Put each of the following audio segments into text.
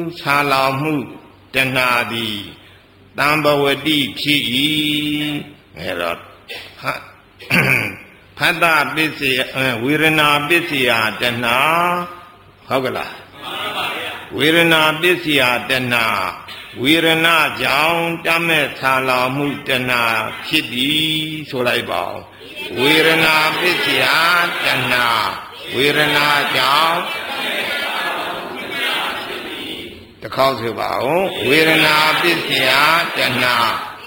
ဆာလောင်မှုတဏှာသည်တံဘဝတိဖြစ်၏အဲတော့ဖတ္တပစ္စယဝေရဏပစ္စယတဏှာဟုတ်ကလားမှန်ပါဗျာဝေရဏပစ္စယတဏှာဝေရဏကြောင့်တမဲ့ဆာလောင်မှုတဏှာဖြစ်သည်ဆိုလိုက်ပါဦးဝေရဏပစ္စယတဏှာဝေရဏကြောင့်တခေါက်ဆိုပါဦးဝေရဏပစ္စယတဏှာ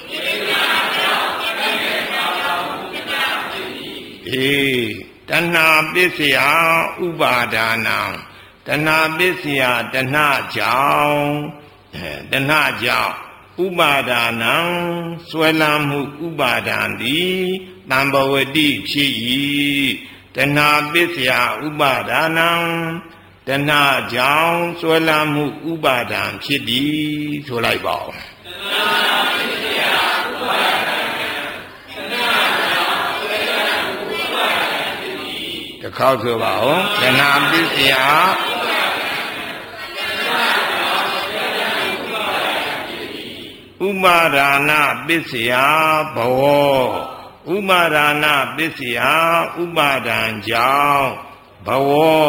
တဏှာပစ္စယဥပါဒါနံတဏှာပစ္စယတဏှာကြောင့်တဏှာကြောင့်ဥပါဒါနံဆွဲလမ်းမှုဥပါဒံသည်တံဘဝတိဖြစ်၏တဏှာပစ္စယဥပါဒါနံတဏှာကြောင့်ဆွဲလမ်းမှုဥပါဒံဖြစ်သည်ဆိုလိုက်ပါဦးတဏှာပစ္စယဥပါဒံတဏှာကြောင့်ဆွဲလမ်းမှုဥပါဒံဖြစ်သည်တစ်ခေါက်ဆိုပါဦးတဏှာပစ္စယဥပါဒါနပစ္စယဘဝဥပါဒါနပစ္စယဥပါဒံကြောင့်ဘဝ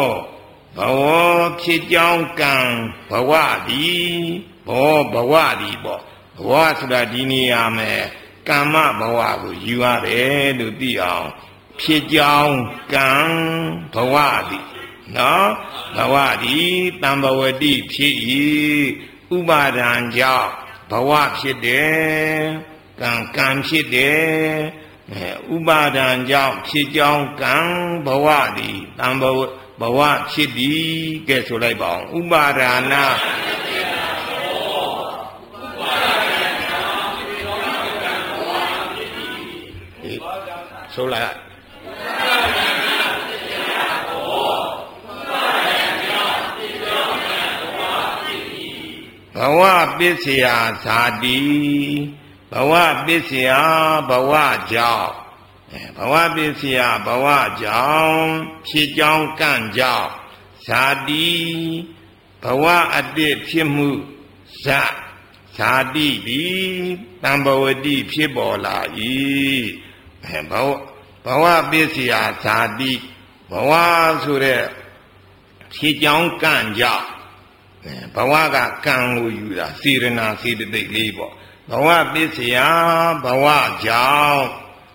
ဖြစ်ကြောင်းကံဘဝသည်ဘဝသည်ပေါ့ဘဝဆိုတာဒီနေရာမှာကမ္မဘဝကိုယူရတယ်လို့သိအောင်ဖြစ်ကြောင်းကံဘဝသည်နော်ဘဝသည်တံဘဝတိဖြစ်၏ဥပါဒံကြောင့်ဘဝဖြစ်တယ်ကံဖြစ်တယ်ဥပါဒံကြောင့်ဖြစ်ကြောင်းကံဘဝသည်တံဘဝဖြစ်သည်ကဲဆိုလိုက်ပါဦးဥပါဒါနဆိုလိုက်ဘဝပစ္စယဇာတိဘဝပစ္စယဘဝကြောင့်ဘဝပစ္စယဘဝကြောင့်ဖြစ်ကြောင်းကံကြောင့်ဇာတိဘဝအတ္တဖြစ်မှုဇာတိသည်တံဘဝတိဖြစ်ပေါ်လာ၏ဘဝပစ္စယဇာတိဘဝဆိုတဲ့ဖြစ်ကြောင်းကံကြောင့်ဘဝကကံကိုယူတာစေရနာစေတသိက်လေးပေါ့ဘဝပစ္စယဘဝကြောင့်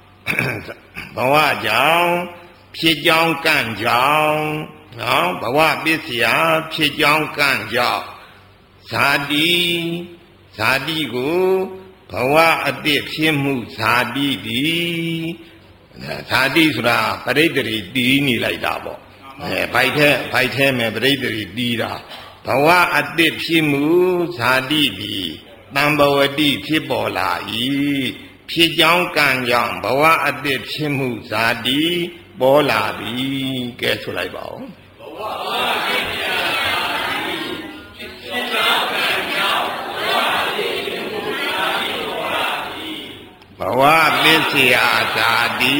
ဖြစ်ကြောင်းကံကြောင့်နော်ဘဝပစ္စယဖြစ်ကြောင်းကံကြောင့်ဇာတိကိုဘဝအတ္တဖြစ်မှုဇာတိသည်ဇာတိဆိုတာပရိတ္တိတီးနေလိုက်တာပေါ့ဘိုက်ထဲမှာပရိတ္တိတီးတာဘဝအတ္တဖြစ်မှုဇာတိသည်တံဘဝတိဖြစ်ပေါ်လာ၏ဖြစ်ကြောင်းကံကြောင့်ဘဝအတ္တဖြစ်မှုဇာတိပေါ်လာသည်ကဲဆိုလိုက်ပါဦးဘဝပစ္စယဇာတိဖြစ်ကြောင်းကံကြောင့်ဘဝအတ္တဖြစ်မှုဇာတိပေါ်လာသည်ဘဝပစ္စယဇာတိ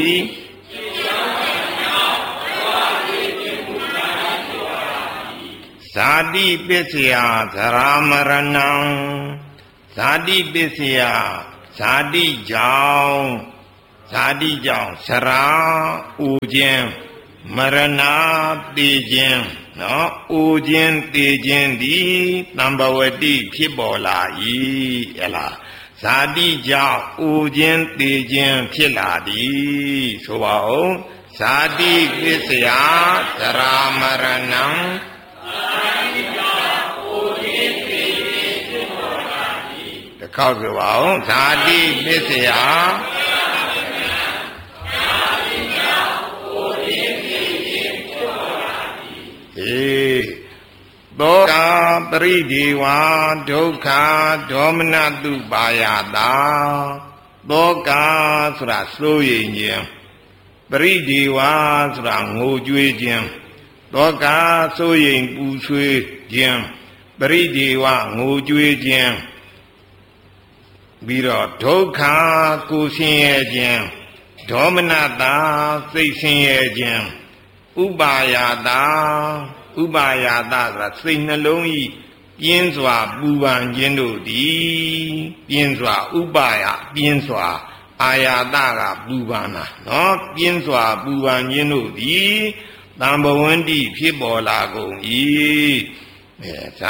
ဇာတိပစ္စယသရမရဏံဇာတိပစ္စယဇာတိကြောင့်ဇရာဥခြင်းမရဏတေခြင်းနော်ဥခြင်းတေခြင်းသည်တံဘဝတိဖြစ်ပေါ်လာ၏ဟဲ့လားဇာတိကြောင့်ဥခြင်းတေခြင်းဖြစ်လာသည်ဆိုပါဦးဇာတိပစ္စယသရမရဏံတစ်ခေါက်ဆိုပါဦးဇာတိပစ္စယသောတာပရိဒီဝါဒုက္ခဒေါမနတုပါယတာသောကာဆိုတာစိုးရိမ်ခြင်းပရိဒီဝါဆိုတာငိုကြွေးခြင်းသောကာစိုးရိမ်ပူဆွေးခြင်းပရိဒီဝငိုကြွေးခြင်းပြီးတော့ဒုက္ခကိုဆင်းရဲခြင်းဒေါမနတာစိတ်ဆင်းရဲခြင်းဥပါယတာဆိုတာစိတ်နှလုံးဤပြင်းစွာပူပန်ခြင်းတို့သည်ပြင်းစွာဥပယပြင်းစွာအာယာတကပူပန်တာနော်ပြင်းစွာပူပန်ခြင်းတို့သည်တံဘဝန္တိဖြစ်ပေါ်လာကုန်၏ဇာ